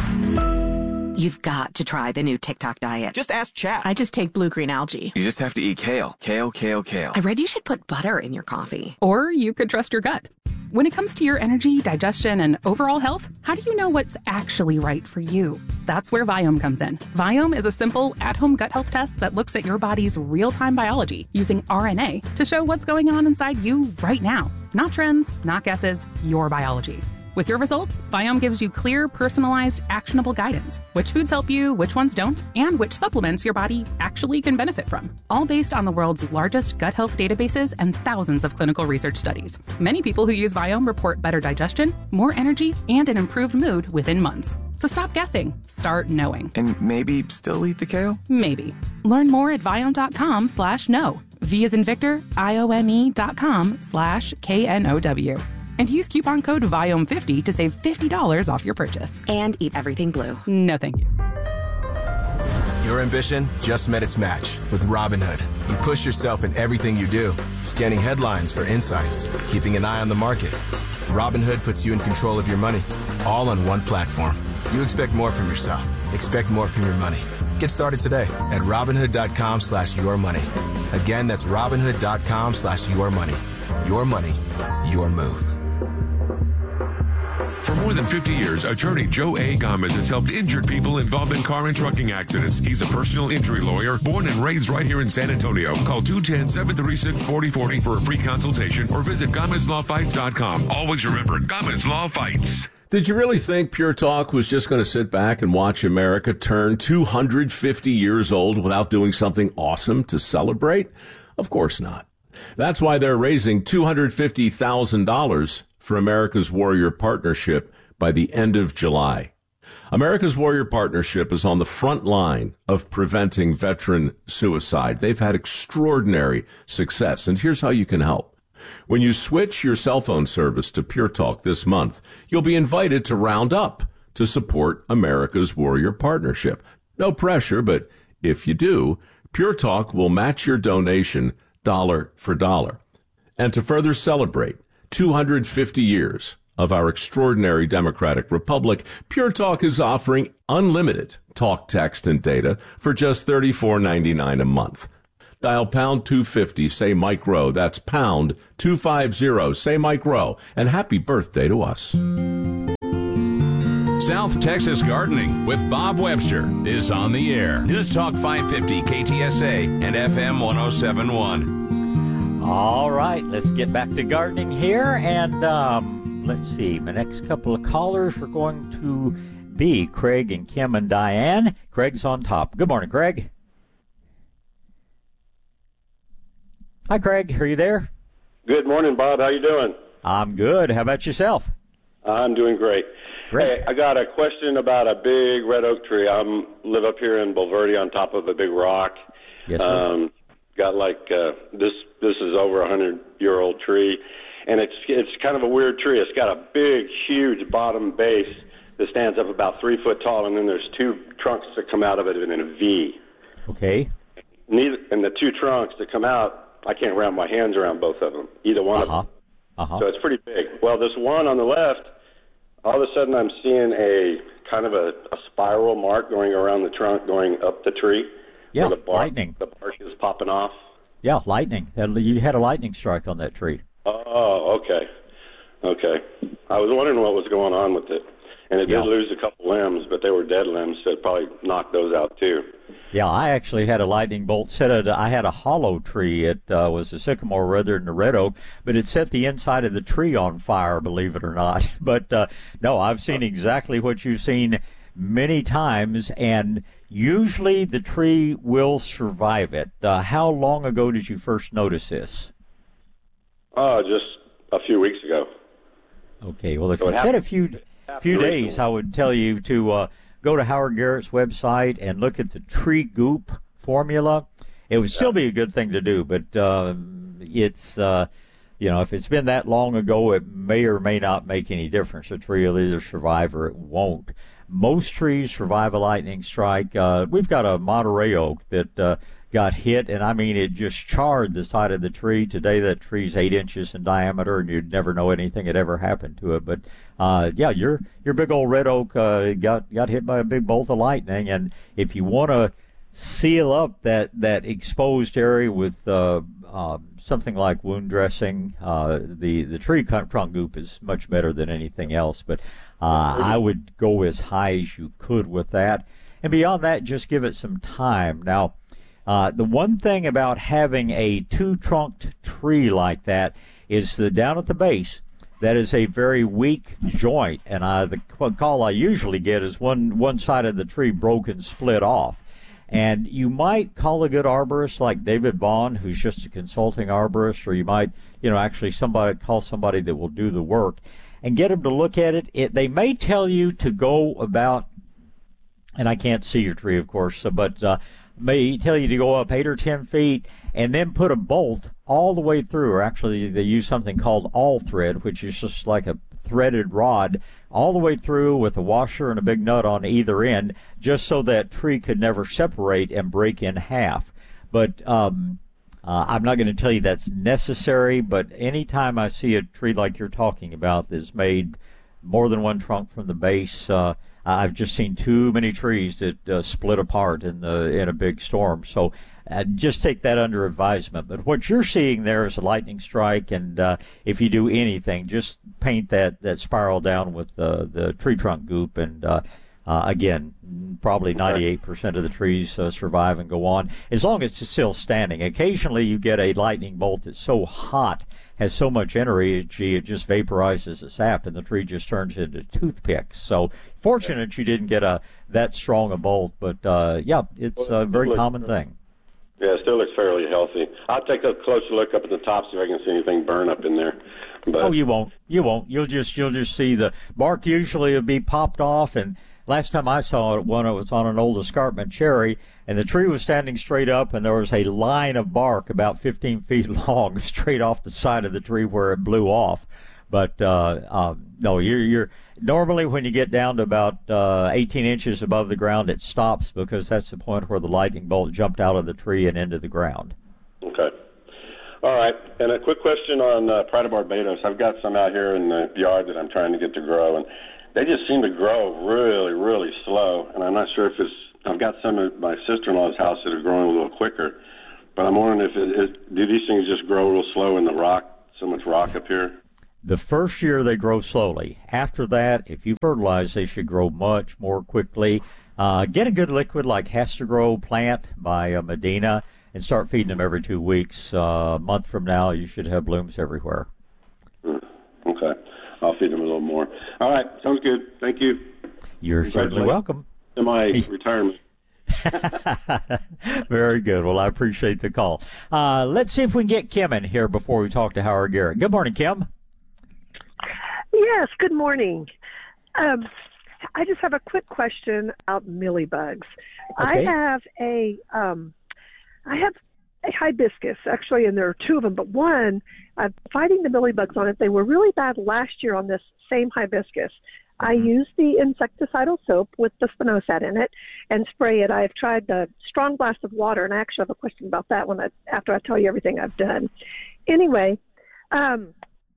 You've got to try the new TikTok diet. Just ask Chat. I just take blue-green algae. You just have to eat kale. Kale, kale, kale. I read you should put butter in your coffee. Or you could trust your gut. When it comes to your energy, digestion, and overall health, how do you know what's actually right for you? That's where Viome comes in. Viome is a simple, at-home gut health test that looks at your body's real-time biology using R N A to show what's going on inside you right now. Not trends, not guesses, your biology. With your results, Viome gives you clear, personalized, actionable guidance. Which foods help you, which ones don't, and which supplements your body actually can benefit from. All based on the world's largest gut health databases and thousands of clinical research studies. Many people who use Viome report better digestion, more energy, and an improved mood within months. So stop guessing. Start knowing. And maybe still eat the kale? Maybe. Learn more at Viome.com slash know. V as in Victor, I-O-M-E dot com slash K N O W. And use coupon code Viome fifty to save fifty dollars off your purchase. And eat everything blue. No, thank you. Your ambition just met its match with Robinhood. You push yourself in everything you do, scanning headlines for insights, keeping an eye on the market. Robinhood puts you in control of your money, all on one platform. You expect more from yourself. Expect more from your money. Get started today at Robinhood.com slash your money. Again, that's Robinhood.com slash your money. Your money, your move. For more than fifty years, attorney Joe A. Gomez has helped injured people involved in car and trucking accidents. He's a personal injury lawyer, born and raised right here in San Antonio. Call two one zero, seven three six, four zero four zero for a free consultation or visit Gomez Law Fights dot com. Always remember, Gomez Law Fights. Did you really think Pure Talk was just going to sit back and watch America turn two hundred fifty years old without doing something awesome to celebrate? Of course not. That's why they're raising two hundred fifty thousand dollars for America's Warrior Partnership by the end of July. America's Warrior Partnership is on the front line of preventing veteran suicide. They've had extraordinary success, and here's how you can help. When you switch your cell phone service to Pure Talk this month, you'll be invited to round up to support America's Warrior Partnership. No pressure, but if you do, Pure Talk will match your donation dollar for dollar. And to further celebrate two hundred fifty years of our extraordinary democratic republic, Pure Talk is offering unlimited talk, text, and data for just thirty-four ninety-nine a month. Dial pound two fifty, say Mike Rowe. That's pound two fifty, say Mike Rowe. And happy birthday to us. South Texas Gardening with Bob Webster is on the air. News Talk five fifty K T S A and F M one oh seven point one. All right, let's get back to gardening here. And um, let's see, my next couple of callers are going to be Craig and Kim and Diane. Craig's on top. Good morning, Craig. Hi, Craig. Are you there? Good morning, Bob. How you doing? I'm good. How about yourself? I'm doing great. Great. Hey, I got a question about a big red oak tree. I live up here in Bulverde on top of a big rock. Yes, sir. Um, got like uh, this. This is over a hundred year old tree, and it's it's kind of a weird tree. It's got a big, huge bottom base that stands up about three foot tall, and then there's two trunks that come out of it in a V. Okay. Neither, and the two trunks that come out, I can't wrap my hands around both of them, either one uh-huh. of them. Uh-huh. So it's pretty big. Well, this one on the left, all of a sudden I'm seeing a kind of a, a spiral mark going around the trunk, going up the tree. Yeah, the bark, lightning. The bark is popping off. Yeah, lightning. You had a lightning strike on that tree. Oh, okay. Okay. I was wondering what was going on with it. And it Yeah. did lose a couple limbs, but they were dead limbs, so it probably knocked those out too. Yeah, I actually had a lightning bolt set at, I had a hollow tree. It uh, was a sycamore rather than a red oak, but it set the inside of the tree on fire, believe it or not. But uh, no, I've seen exactly what you've seen many times, and usually the tree will survive it. Uh, how long ago did you first notice this? Oh, just a few weeks ago. Okay, well, if So you it said a happened- few few happened days, recently. I would tell you to uh, go to Howard Garrett's website and look at the tree goop formula. It would still be a good thing to do, but um, it's, uh, you know, if it's been that long ago, it may or may not make any difference. A tree will either survive or it won't. Most trees survive a lightning strike. Uh, we've got a Monterey oak that uh, got hit, and I mean, it just charred the side of the tree. Today, that tree's eight inches in diameter, and you'd never know anything had ever happened to it. But uh, yeah, your your big old red oak uh, got got hit by a big bolt of lightning, and if you want to seal up that that exposed area with uh, uh, something like wound dressing, uh, the the tree trunk goop is much better than anything else. But uh, I would go as high as you could with that, and beyond that, just give it some time. Now, uh, the one thing about having a two-trunked tree like that is the down at the base. That is a very weak joint, and I, the call I usually get is one one side of the tree broke and split off. And you might call a good arborist like David Vaughn, who's just a consulting arborist, or you might, you know, actually somebody call somebody that will do the work and get them to look at it. It they may tell you to go about, and I can't see your tree, of course, so, but uh, may tell you to go up eight or ten feet and then put a bolt all the way through, or actually they use something called all thread, which is just like a threaded rod all the way through with a washer and a big nut on either end, just so that tree could never separate and break in half. But um, uh, I'm not going to tell you that's necessary, but anytime I see a tree like you're talking about that's made more than one trunk from the base, uh, I've just seen too many trees that uh, split apart in the in a big storm. So uh, just take that under advisement. But what you're seeing there is a lightning strike, and uh, if you do anything, just paint that, that spiral down with uh, the tree trunk goop. And uh, uh, again, probably ninety-eight percent of the trees uh, survive and go on, as long as it's still standing. Occasionally you get a lightning bolt that's so hot, has so much energy, it just vaporizes the sap, and the tree just turns into toothpicks. So fortunate you didn't get a that strong a bolt, but uh, yeah, it's a very common thing. Yeah, it still looks fairly healthy. I'll take a closer look up at the top, see if I can see anything burn up in there. But, oh, you won't. You won't. You'll just you'll just see the bark usually will be popped off. And last time I saw it, one it was on an old escarpment cherry, and the tree was standing straight up, and there was a line of bark about fifteen feet long straight off the side of the tree where it blew off. But uh, uh, no, you're you're normally when you get down to about uh, eighteen inches above the ground, it stops because that's the point where the lightning bolt jumped out of the tree and into the ground. Okay. All right. And a quick question on uh, Pride of Barbados. I've got some out here in the yard that I'm trying to get to grow, and they just seem to grow really, really slow. And I'm not sure if it's. I've got some at my sister-in-law's house that are growing a little quicker, but I'm wondering if it, it, do these things just grow real slow in the rock? So much rock up here. The first year they grow slowly. After that, if you fertilize, they should grow much more quickly. Uh, get a good liquid like Has to Grow Plant by uh, Medina and start feeding them every two weeks. Uh, a month from now, you should have blooms everywhere. Mm, okay. I'll feed them a little more. All right. Sounds good. Thank you. You're certainly welcome. To my retirement. Very good. Well, I appreciate the call. Uh, let's see if we can get Kim in here before we talk to Howard Garrett. Good morning, Kim. Yes, good morning. Um, I just have a quick question about mealybugs. Okay. I have a, um, I have a hibiscus, actually, and there are two of them, but one, I'm fighting the mealybugs on it. They were really bad last year on this same hibiscus. I use the insecticidal soap with the spinosad in it and spray it. I've tried the strong blast of water, and I actually have a question about that when I, after I tell you everything I've done. Anyway, um,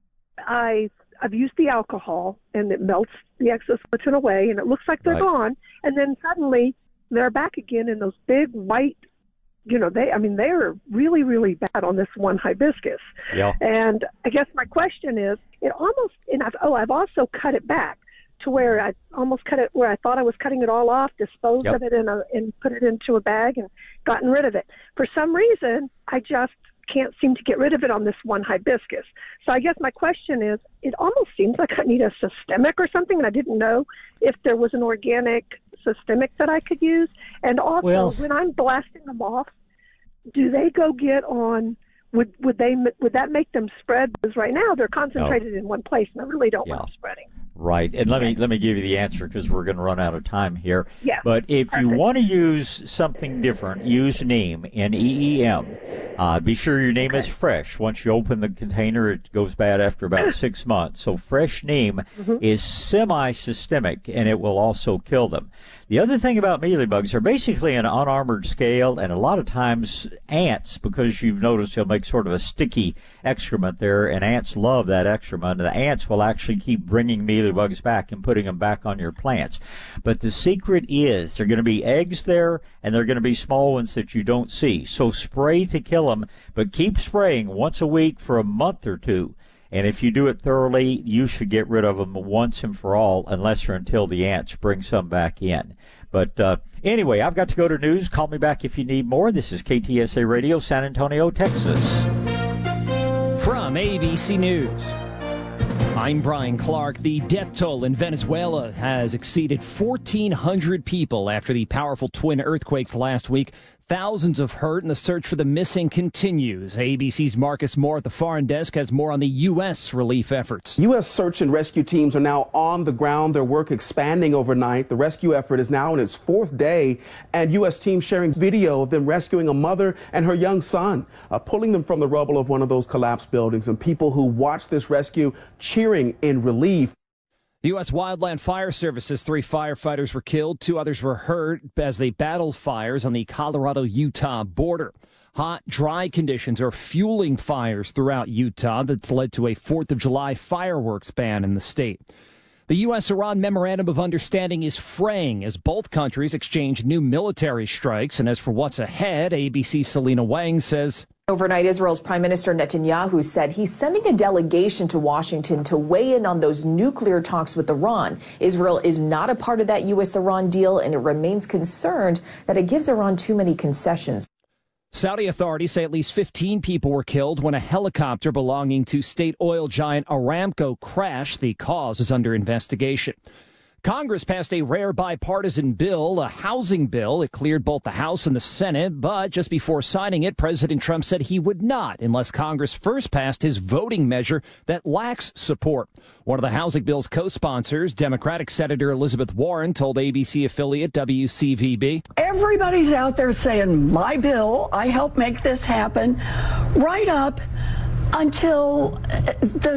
I, I've used the alcohol, and it melts the exoskeleton away, and it looks like they're Right. gone. And then suddenly they're back again in those big white, you know, they, I mean, they're really, really bad on this one hibiscus. Yeah. And I guess my question is, it almost, and I've, oh, I've also cut it back to where I almost cut it where I thought I was cutting it all off, disposed Yep. of it in a, and put it into a bag and gotten rid of it. For some reason, I just can't seem to get rid of it on this one hibiscus. So I guess my question is, it almost seems like I need a systemic or something, and I didn't know if there was an organic systemic that I could use. And also, Well- when I'm blasting them off, do they go get on? Would would they would that make them spread? Because right now they're concentrated in one place, and I really don't Yeah. want them spreading. Right, and let me let me give you the answer because we're going to run out of time here. Yeah. But if you Perfect. want to use something different, use neem, N E E M. Uh, be sure your neem is fresh. Once you open the container, it goes bad after about six months. So fresh neem Mm-hmm. is semi-systemic, and it will also kill them. The other thing about mealybugs, they're basically an unarmored scale, and a lot of times ants, because you've noticed they'll make sort of a sticky excrement there, and ants love that excrement, and the ants will actually keep bringing mealybugs back and putting them back on your plants. But the secret is there are going to be eggs there, and there are going to be small ones that you don't see. So spray to kill them, but keep spraying once a week for a month or two. And if you do it thoroughly, you should get rid of them once and for all, unless or until the ants bring some back in. But uh, anyway, I've got to go to news. Call me back if you need more. This is K T S A Radio, San Antonio, Texas. From A B C News, I'm Brian Clark. The death toll in Venezuela has exceeded fourteen hundred people after the powerful twin earthquakes last week. Thousands of hurt, and the search for the missing continues. A B C's Marcus Moore at the Foreign Desk has more on the U S relief efforts. U S search and rescue teams are now on the ground, their work expanding overnight. The rescue effort is now in its fourth day, and U S teams sharing video of them rescuing a mother and her young son, uh, pulling them from the rubble of one of those collapsed buildings, and people who watched this rescue cheering in relief. The U S Wildland Fire Service says three firefighters were killed. Two others were hurt as they battled fires on the Colorado-Utah border. Hot, dry conditions are fueling fires throughout Utah. That's led to a fourth of July fireworks ban in the state. The U S-Iran Memorandum of Understanding is fraying as both countries exchange new military strikes. And as for what's ahead, A B C's Selena Wang says, overnight, Israel's Prime Minister Netanyahu said he's sending a delegation to Washington to weigh in on those nuclear talks with Iran. Israel is not a part of that U S-Iran deal, and it remains concerned that it gives Iran too many concessions. Saudi authorities say at least fifteen people were killed when a helicopter belonging to state oil giant Aramco crashed. The cause is under investigation. Congress passed a rare bipartisan bill, a housing bill. It cleared both the House and the Senate, but just before signing it, President Trump said he would not unless Congress first passed his voting measure that lacks support. One of the housing bill's co-sponsors, Democratic Senator Elizabeth Warren, told A B C affiliate W C V B, everybody's out there saying, my bill, I helped make this happen, right up until the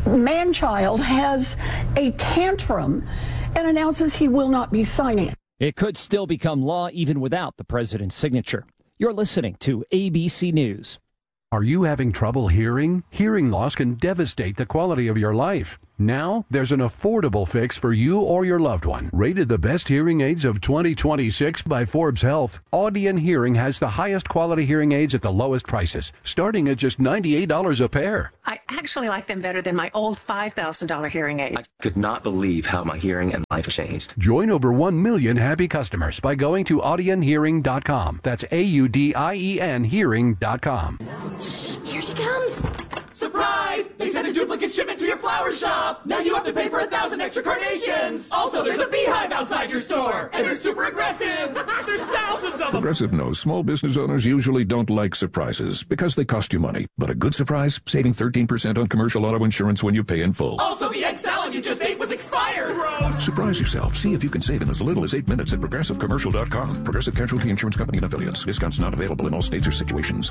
man-child has a tantrum and announces he will not be signing it. It could still become law even without the president's signature. You're listening to A B C News. Are you having trouble hearing? Hearing loss can devastate the quality of your life. Now, there's an affordable fix for you or your loved one. Rated the best hearing aids of twenty twenty-six by Forbes Health, Audion Hearing has the highest quality hearing aids at the lowest prices, starting at just ninety-eight dollars a pair. I actually like them better than my old five thousand dollars hearing aids. I could not believe how my hearing and life changed. Join over one million happy customers by going to audion hearing dot com. That's A U D I E N hearing dot com. Shh, here she comes. Surprise! They sent a duplicate shipment to your flower shop! Now you have to pay for a thousand extra carnations! Also, there's a beehive outside your store! And they're super aggressive! There's thousands of them! Progressive knows small business owners usually don't like surprises because they cost you money. But a good surprise? Saving thirteen percent on commercial auto insurance when you pay in full. Also, the egg salad you just ate was expired! Gross! Surprise yourself. See if you can save in as little as eight minutes at progressive commercial dot com. Progressive Casualty Insurance Company and Affiliates. Discounts not available in all states or situations.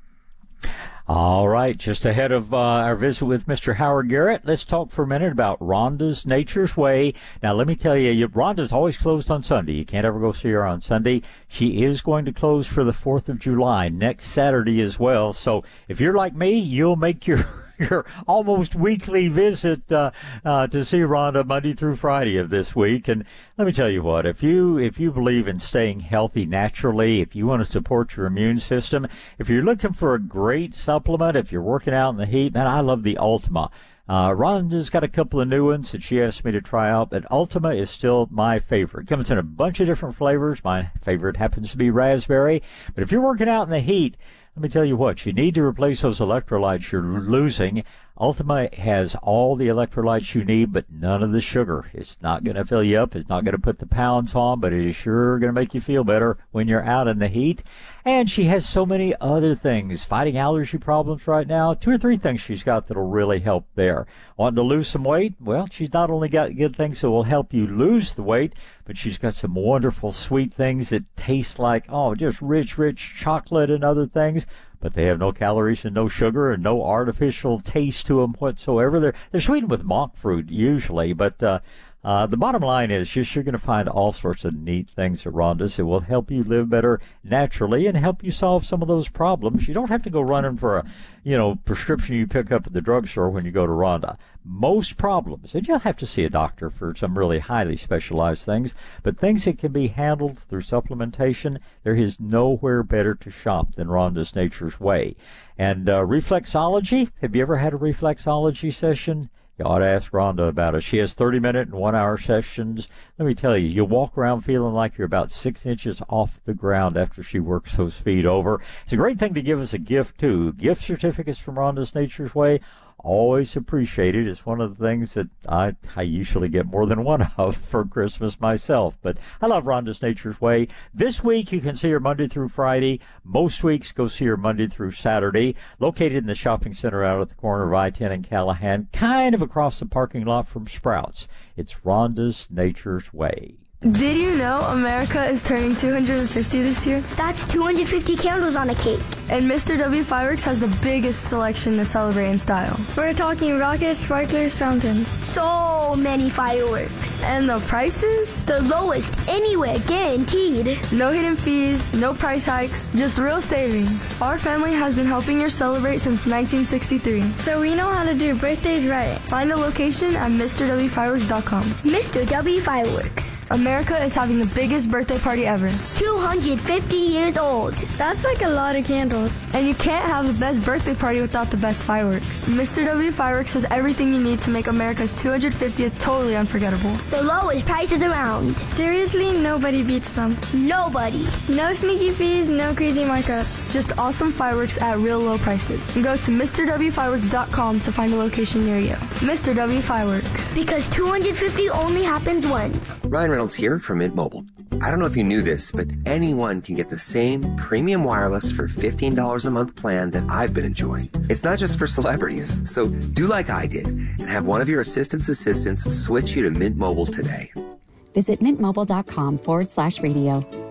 All right, just ahead of uh, our visit with Mister Howard Garrett, let's talk for a minute about Rhonda's Nature's Way. Now, let me tell you, you, Rhonda's always closed on Sunday. You can't ever go see her on Sunday. She is going to close for the fourth of July, next Saturday as well. So if you're like me, you'll make your... your almost weekly visit uh, uh, to see Rhonda Monday through Friday of this week. And let me tell you what, if you if you believe in staying healthy naturally, if you want to support your immune system, if you're looking for a great supplement, if you're working out in the heat, man, I love the Ultima. Uh, Rhonda's got a couple of new ones that she asked me to try out, but Ultima is still my favorite. It comes in a bunch of different flavors. My favorite happens to be raspberry. But if you're working out in the heat, let me tell you what, you need to replace those electrolytes you're losing. Ultima has all the electrolytes you need, but none of the sugar. It's not going to fill you up. It's not going to put the pounds on, but it is sure going to make you feel better when you're out in the heat. And she has so many other things. Fighting allergy problems right now. Two or three things she's got that'll really help there. Wanting to lose some weight? Well, she's not only got good things that will help you lose the weight, but she's got some wonderful sweet things that taste like, oh, just rich, rich chocolate and other things. But they have no calories and no sugar and no artificial taste to them whatsoever. They're they're sweetened with monk fruit usually, but uh, uh, the bottom line is just you're going to find all sorts of neat things at Rhonda's that will help you live better naturally and help you solve some of those problems. You don't have to go running for a you know prescription you pick up at the drugstore when you go to Rhonda. Most problems, and you'll have to see a doctor for some really highly specialized things, but things that can be handled through supplementation, there is nowhere better to shop than Rhonda's Nature's Way. And uh, reflexology, have you ever had a reflexology session? You ought to ask Rhonda about it. She has thirty-minute and one-hour sessions. Let me tell you, you'll walk around feeling like you're about six inches off the ground after she works those feet over. It's a great thing to give as a gift, too. Gift certificates from Rhonda's Nature's Way, always appreciated. It's one of the things that I, I usually get more than one of for Christmas myself. But I love Rhonda's Nature's Way. This week you can see her Monday through Friday. Most weeks go see her Monday through Saturday. Located in the shopping center out at the corner of I ten and Callahan, kind of across the parking lot from Sprouts. It's Rhonda's Nature's Way. Did you know America is turning two hundred fifty this year? That's two hundred fifty candles on a cake. And Mister W Fireworks has the biggest selection to celebrate in style. We're talking rockets, sparklers, fountains. So many fireworks. And the prices? The lowest anywhere, guaranteed. No hidden fees, no price hikes, just real savings. Our family has been helping you celebrate since nineteen sixty-three. So we know how to do birthdays right. Find a location at Mr W Fireworks dot com. Mister W Fireworks. America is having the biggest birthday party ever. two hundred fifty years old. That's like a lot of candles. And you can't have the best birthday party without the best fireworks. Mister W Fireworks has everything you need to make America's two hundred fiftieth totally unforgettable. The lowest prices around. Seriously, nobody beats them. Nobody. No sneaky fees, no crazy markups. Just awesome fireworks at real low prices. And go to Mr W Fireworks dot com to find a location near you. Mister W Fireworks. Because two hundred fifty only happens once. Ryan Reynolds here from Mint Mobile. I don't know if you knew this, but anyone can get the same premium wireless for fifteen dollars a month plan that I've been enjoying. It's not just for celebrities, so do like I did and have one of your assistant's assistants switch you to Mint Mobile today. Visit mintmobile.com forward slash radio.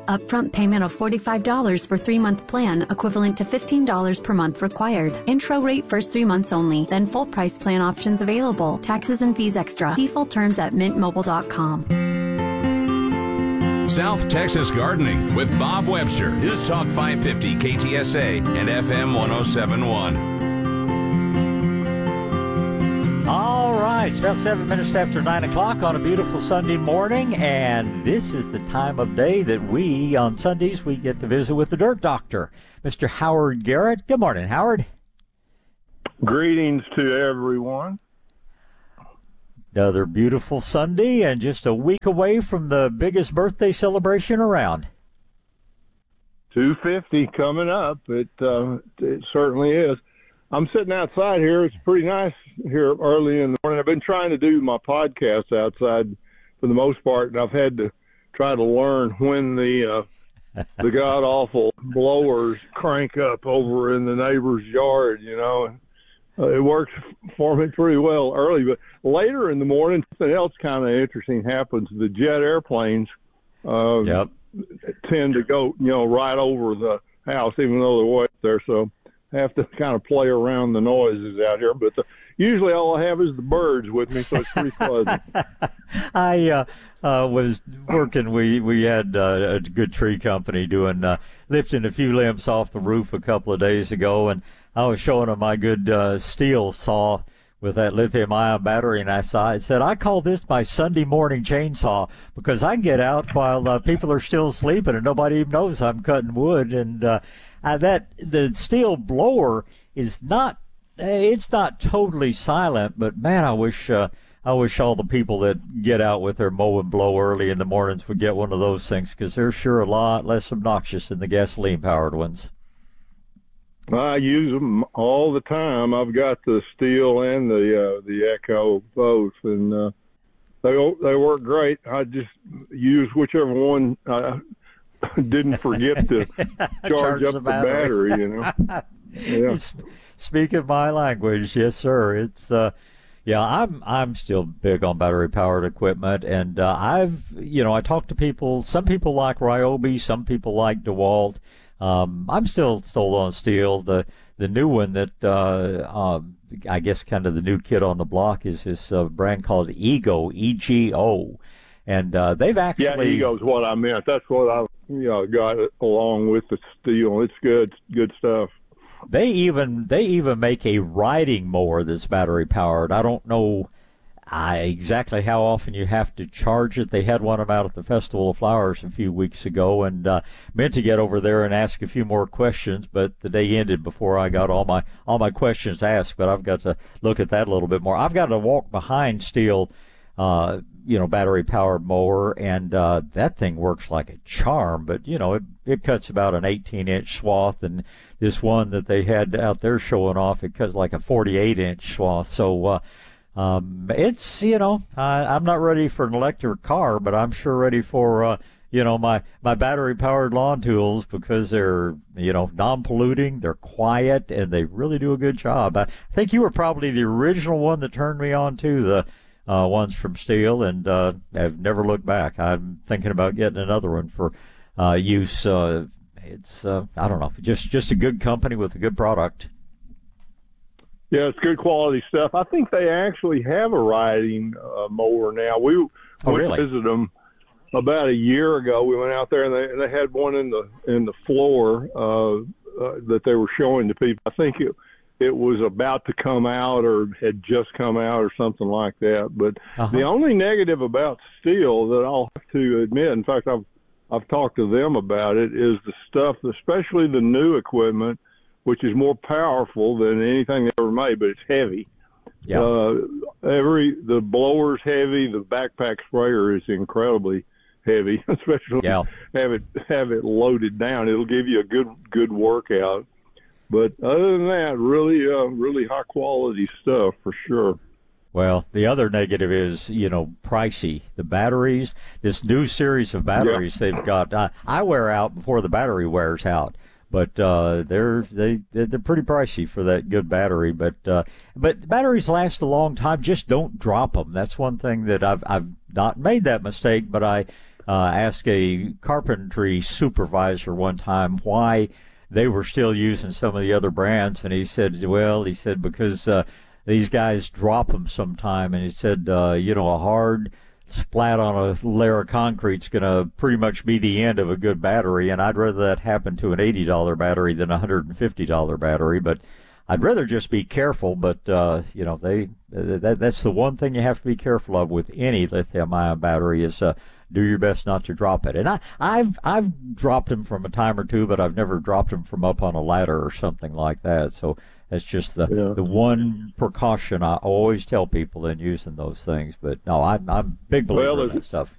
Upfront payment of forty-five dollars for three-month plan, equivalent to fifteen dollars per month required. Intro rate first three months only, then full price plan options available. Taxes and fees extra. See full terms at mint mobile dot com. South Texas Gardening with Bob Webster. News Talk five fifty K T S A and F M one oh seven point one. All right, it's about seven minutes after nine o'clock on a beautiful Sunday morning, and this is the time of day that we, on Sundays, we get to visit with the Dirt Doctor, Mister Howard Garrett. Good morning, Howard. Greetings to everyone. Another beautiful Sunday, and just a week away from the biggest birthday celebration around. two fifty coming up. It, uh, it certainly is. I'm sitting outside here. It's pretty nice here early in the morning. I've been trying to do my podcast outside for the most part, and I've had to try to learn when the uh, the god awful blowers crank up over in the neighbor's yard. You know, uh, it works for me pretty well early, but later in the morning, something else kind of interesting happens. The jet airplanes uh, yep. tend to go, you know, right over the house, even though they're way up there. So have to kind of play around the noises out here, but the, usually all I have is the birds with me, so it's pretty pleasant. I uh, uh, was working. We we had uh, a good tree company doing uh, lifting a few limbs off the roof a couple of days ago, and I was showing them my good uh, steel saw with that lithium-ion battery, and I saw I said I call this my Sunday morning chainsaw because I get out while uh, people are still sleeping and nobody even knows I'm cutting wood, and uh, Uh, that the steel blower is not, it's not totally silent, but man, I wish, uh, I wish all the people that get out with their mow and blow early in the mornings would get one of those things, because they're sure a lot less obnoxious than the gasoline-powered ones. I use them all the time. I've got the steel and the uh, the Echo both, and uh, they they work great. I just use whichever one. Uh, didn't forget to charge, charge up the, the battery. battery, you know. Yeah. Speak of my language, yes, sir. It's uh, yeah, I'm I'm still big on battery powered equipment, and uh, I've you know I talk to people. Some people like Ryobi, some people like DeWalt. Um, I'm still sold on steel. The the new one that uh, um, I guess kind of the new kid on the block is this uh, brand called Ego, E G O. And uh, they've actually... Yeah, Ego's what I meant. That's what I you know, got along with the steel. It's good, good stuff. They even they even make a riding mower that's battery powered. I don't know uh, exactly how often you have to charge it. They had one of them out at the Festival of Flowers a few weeks ago, and uh, meant to get over there and ask a few more questions, but the day ended before I got all my all my questions asked. But I've got to look at that a little bit more. I've got to walk behind steel. Uh, you know, battery-powered mower, and uh, that thing works like a charm. But, you know, it, it cuts about an eighteen-inch swath, and this one that they had out there showing off, it cuts like a forty-eight inch swath. So uh, um, it's, you know, I, I'm not ready for an electric car, but I'm sure ready for, uh, you know, my, my battery-powered lawn tools, because they're, you know, non-polluting, they're quiet, and they really do a good job. I think you were probably the original one that turned me on to the Uh, ones from Steel, and uh, I've never looked back. I'm thinking about getting another one for uh, use. Uh, it's uh, I don't know, just just a good company with a good product. Yeah, it's good quality stuff. I think they actually have a riding uh, mower now. We oh, went really? to visit them about a year ago. We went out there, and they and they had one in the in the floor uh, uh, that they were showing to people. I think it. It was about to come out or had just come out or something like that. But uh-huh. the only negative about Steel that I'll have to admit, in fact, I've I've talked to them about it, is the stuff, especially the new equipment, which is more powerful than anything they ever made, but it's heavy. Yeah. Uh, every the blower's heavy. The backpack sprayer is incredibly heavy, especially yeah. have it have it loaded down. It'll give you a good good workout. But other than that, really, uh, really high quality stuff for sure. Well, the other negative is, you know, pricey. The batteries, this new series of batteries yeah. they've got, uh, I wear out before the battery wears out. But uh, they're they they're pretty pricey for that good battery. But uh, but batteries last a long time. Just don't drop them. That's one thing that I've I've not made that mistake, but I. uh, asked a carpentry supervisor one time why they were still using some of the other brands, and he said, well, he said, because uh, these guys drop them sometime, and he said, uh, you know, a hard splat on a layer of concrete's going to pretty much be the end of a good battery, and I'd rather that happen to an eighty dollar battery than a one hundred fifty dollar battery, but I'd rather just be careful, but, uh, you know, they that, that's the one thing you have to be careful of with any lithium-ion battery is uh, do your best not to drop it. And I, I've I've dropped them from a time or two, but I've never dropped them from up on a ladder or something like that. So that's just the yeah. the one precaution I always tell people in using those things. But no, I'm I'm a big believer well, in that stuff.